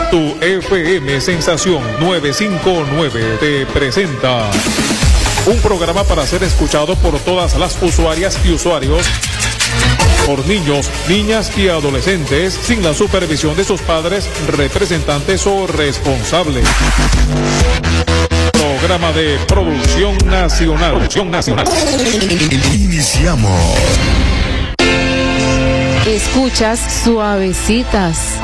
Tu FM Sensación 959 te presenta un programa para ser escuchado por todas las usuarias y usuarios, por niños, niñas y adolescentes, sin la supervisión de sus padres, representantes o responsables. Programa de producción nacional. Iniciamos. Escuchas Suavecitas